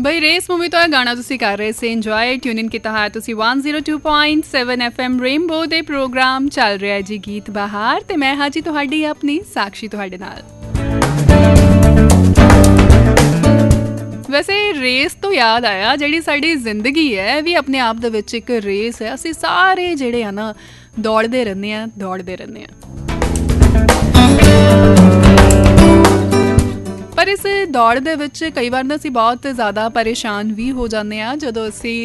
ਬਈ race movie ਤੋਂ ਇਹ ਗਾਣਾ ਤੁਸੀਂ ਕਰ ਰਹੇ ਸੀ ਇੰਜੋਏ। ਟਿਊਨ ਇਨ ਕੀਤਾ ਹੈ ਤੁਸੀਂ 102.7 FM ਰੇਨਬੋ ਦੇ ਪ੍ਰੋਗਰਾਮ ਚੱਲ ਰਿਹਾ ਜੀ ਗੀਤ ਬਹਾਰ, ਤੇ ਮੈਂ ਹਾਂ ਜੀ ਤੁਹਾਡੀ ਆਪਣੀ ਸਾਕਸ਼ੀ ਤੁਹਾਡੇ ਨਾਲ। ਵੈਸੇ ਰੇਸ ਤੋਂ ਯਾਦ ਆਇਆ, ਜਿਹੜੀ ਸਾਡੀ ਜ਼ਿੰਦਗੀ ਹੈ ਵੀ ਆਪਣੇ ਆਪ ਦੇ ਵਿੱਚ ਇੱਕ ਰੇਸ ਹੈ। ਅਸੀਂ ਸਾਰੇ ਜਿਹੜੇ ਆ ਨਾ ਦੌੜਦੇ ਰਹਿੰਦੇ ਹਾਂ। ਪਰ ਇਸ ਦੌੜ ਦੇ ਵਿੱਚ ਕਈ ਵਾਰ ਨਾ ਅਸੀਂ ਬਹੁਤ ਜ਼ਿਆਦਾ ਪਰੇਸ਼ਾਨ ਵੀ ਹੋ ਜਾਂਦੇ ਹਾਂ ਜਦੋਂ ਅਸੀਂ